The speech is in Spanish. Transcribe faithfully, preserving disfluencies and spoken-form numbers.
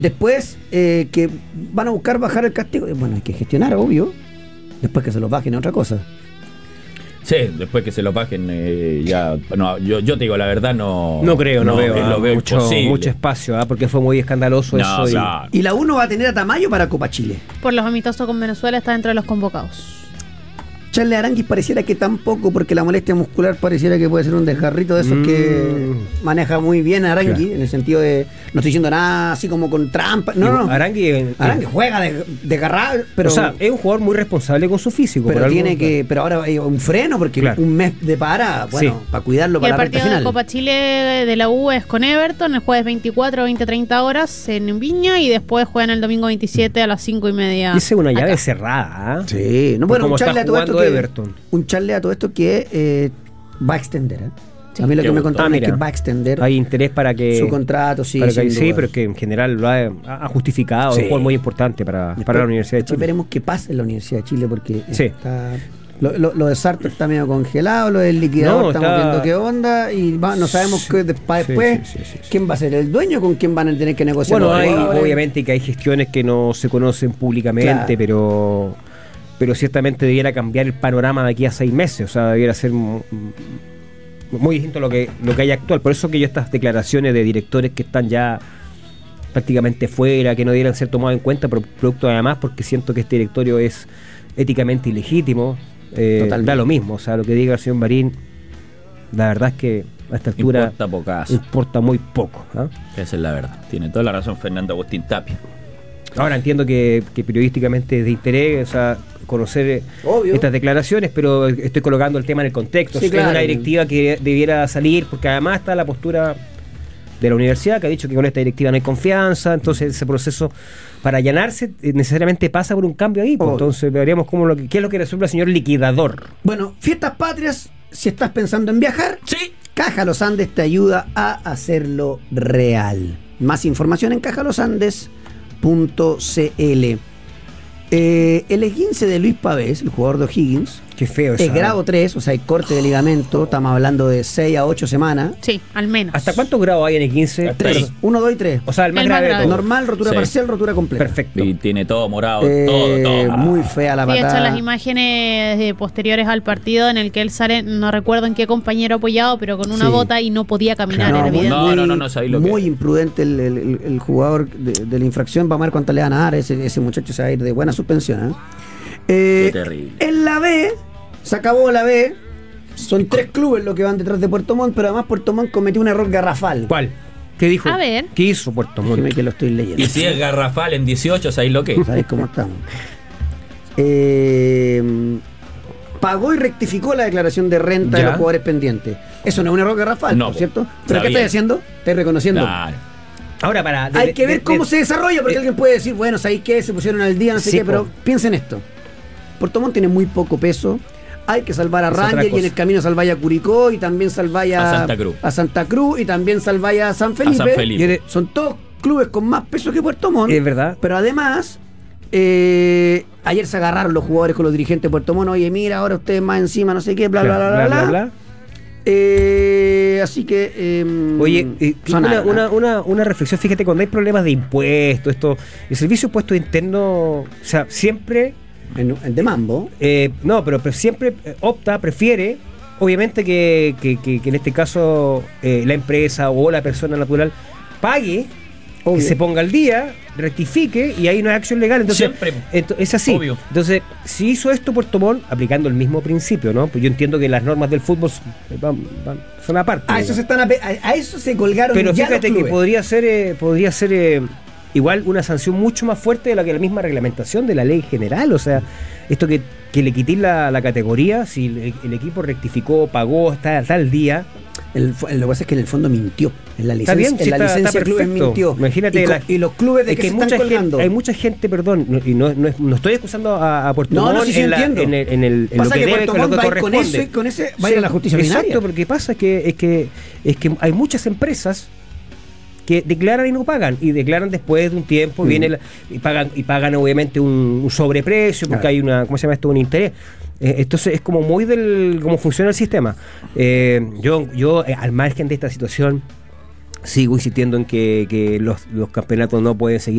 Después, eh, que van a buscar bajar el castigo. Bueno, hay que gestionar, obvio. Después que se los bajen, otra cosa. Sí, después que se lo bajen, eh, ya. No, yo, yo te digo, la verdad, no. No creo, no, no veo. Lo veo mucho, imposible. mucho espacio, ¿eh? Porque fue muy escandaloso no, eso. Claro. Y... y la uno va a tener a Tamayo para Copa Chile. Por los amistosos con Venezuela está dentro de los convocados. Charles Aranguis pareciera que tampoco, porque la molestia muscular pareciera que puede ser un desgarrito de esos mm. que maneja muy bien Aranguis, claro. En el sentido de, no estoy diciendo nada así como con trampa, no, no, Aranguis, Aranguis juega de, de agarrar, pero... O sea, es un jugador muy responsable con su físico. Pero por tiene algo, que, pero ahora hay un freno, porque claro. Un mes de para, bueno, sí. Para cuidarlo y para la recta final. El partido de Copa Chile de la U es con Everton, el jueves veinticuatro, veinte, treinta horas en Viña, y después juegan el domingo veintisiete a las cinco y media. Esa es una llave acá. cerrada, ¿eh? Sí, no puedo echarle a todo esto que... Everton. Un charle a todo esto que eh, va a extender, ¿eh? Sí. A mí lo Qué que me contaron ah, es que va a extender. Hay interés para que su contrato, sí. Para que, sí, pero que en general lo ha, ha justificado. Sí. Es un juego muy importante para, después, para la Universidad de Chile. Veremos qué pasa en la Universidad de Chile, porque sí. Está, lo, lo, lo de Sarto está medio congelado, lo del liquidador no, estamos está... viendo qué onda, y va, no sabemos qué de, para después sí, sí, sí, sí, quién va a ser el dueño, con quién van a tener que negociar. Bueno, hay, obviamente que hay gestiones que no se conocen públicamente, claro. pero... pero ciertamente debiera cambiar el panorama de aquí a seis meses, o sea, debiera ser muy, muy distinto a lo que, lo que hay actual. Por eso que yo estas declaraciones de directores que están ya prácticamente fuera, que no debieran ser tomados en cuenta, pero producto además porque siento que este directorio es éticamente ilegítimo, eh, da lo mismo, o sea, lo que diga el señor Marín, la verdad es que a esta altura importa pocaso. Importa muy poco, ¿eh? Esa es la verdad, tiene toda la razón Fernando Agustín Tapia. Ahora entiendo que, que periodísticamente es de interés, o sea, conocer Obvio. Estas declaraciones, pero estoy colocando el tema en el contexto. Sí, es claro. Una directiva que debiera salir, porque además está la postura de la universidad, que ha dicho que con esta directiva no hay confianza, entonces ese proceso para allanarse necesariamente pasa por un cambio ahí, pues, entonces veríamos cómo lo que, qué es lo que resuelve el señor liquidador. Bueno, fiestas patrias, si estás pensando en viajar, sí. Caja Los Andes te ayuda a hacerlo real. Más información en caja los andes punto c l. Eh, el esguince de Luis Pavés, el jugador de O'Higgins, qué feo es grado tres, o sea, hay corte de ligamento, estamos hablando de seis a ocho semanas. Sí, al menos. ¿Hasta cuántos grados hay en el quince? tres, uno, dos y tres. O sea, el más, el grave, más grave. Normal, rotura sí. Parcial, rotura completa. Perfecto. Y tiene todo morado, eh, todo, todo. Muy fea la patada. De hecho, las imágenes de posteriores al partido en el que él sale, no recuerdo en qué compañero apoyado, pero con una sí. bota y no podía caminar. No, era muy, no, no, no, no, no lo muy que... imprudente el, el, el jugador de, de la infracción. Vamos a ver cuánto le van a dar. Ese, ese muchacho se va a ir de buena suspensión, ¿eh? Eh, Qué terrible. En la B, se acabó la B. Son tres clubes los que van detrás de Puerto Montt, pero además Puerto Montt cometió un error garrafal. ¿Cuál? ¿Qué dijo? A ver. ¿Qué hizo Puerto Montt? Dime que lo estoy leyendo. Y si es garrafal en dieciocho, ¿sabéis lo que es? ¿Sabéis cómo estamos? Eh, pagó y rectificó la declaración de renta ¿Ya? De los jugadores pendientes. Eso no es un error garrafal, no, ¿cierto? ¿Pero sabía. qué estáis haciendo? ¿Estáis reconociendo? Claro. Ahora para... De, Hay que ver de, cómo de, se desarrolla, porque de, alguien puede decir, bueno, ¿sabéis qué? Se pusieron al día, no sé sí, qué, pero po. piensen esto. Puerto Montt tiene muy poco peso. Hay que salvar a es Ranger y en el camino salváis a Curicó y también salváis a, a Santa Cruz. A Santa Cruz y también salváis a San Felipe. A San Felipe. Son todos clubes con más peso que Puerto Montt. Es verdad. Pero además, eh, ayer se agarraron los jugadores con los dirigentes de Puerto Montt. Oye, mira, ahora ustedes más encima, no sé qué, bla, bla, bla, bla, bla. bla, bla. Eh, así que eh, oye, eh, una, una, una, una reflexión, fíjate, cuando hay problemas de impuestos, esto, el servicio de impuestos interno, o sea, siempre en, en de mambo, eh, no, pero, pero siempre opta, prefiere, obviamente que, que, que, que en este caso eh, la empresa o la persona natural pague, obvio, que se ponga al día, rectifique y hay una acción legal. Entonces, siempre, ent- es así. Obvio. Entonces, si hizo esto Puerto Montt, aplicando el mismo principio, ¿no? Pues yo entiendo que las normas del fútbol van, van, son aparte. A eso se están a, a eso se colgaron. Pero ya fíjate que podría ser, eh, podría ser eh, igual una sanción mucho más fuerte de la que la misma reglamentación de la ley general. O sea, esto que, que le quitéis la, la categoría, si el, el equipo rectificó, pagó, está, está al día. El, el, lo que pasa es que en el fondo mintió. En la licencia, bien, en sí, la está, licencia está clubes mintió. Imagínate y, la, y los clubes de es que, que se mucha están gente, colgando. hay mucha gente, perdón, no, y no, no, no estoy excusando a, a Puerto no, Montt no, sí, sí, en, la, entiendo. en, el, en, el, en lo que, que debe, con lo que corresponde. Con ese, con ese va a ir a la justicia Exacto, ordinaria. porque pasa que es que es que hay muchas empresas que declaran y no pagan, y declaran después de un tiempo, mm. viene la, y pagan y pagan obviamente un, un sobreprecio porque claro, hay una, ¿cómo se llama esto? Un interés. Eh, entonces es como muy del cómo funciona el sistema. Eh, yo yo eh, al margen de esta situación sigo insistiendo en que, que los, los campeonatos no pueden seguir